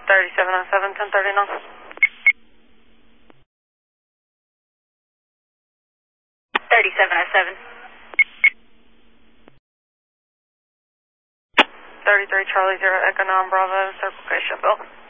3707, 1039. 3707. 33 Charlie 0 Echo 9 Bravo, Circle K Sheffield.